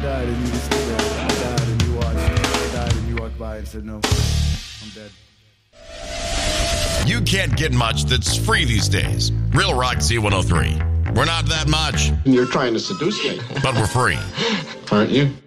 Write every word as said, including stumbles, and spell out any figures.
died and you were still there. I died and you watched. I died and you walked by and said, no, I'm dead. You can't get much that's free these days. Real Rock Z one oh three. We're not that much. You're trying to seduce me. But we're free. Aren't you?